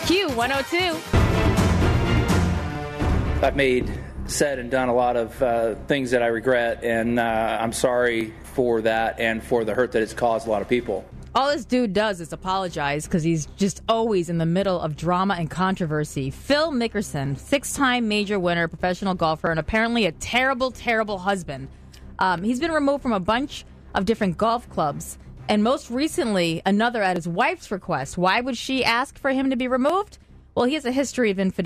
Q102. I've said and done a lot of things that I regret, and I'm sorry for that and for the hurt that it's caused a lot of people. All this dude does is apologize because he's just always in the middle of drama and controversy. Phil Mickelson, 6-time major winner, professional golfer, and apparently a terrible, terrible husband. He's been removed from a bunch of different golf clubs, and most recently, another at his wife's request. Why would she ask for him to be removed? Well, he has a history of infidelity.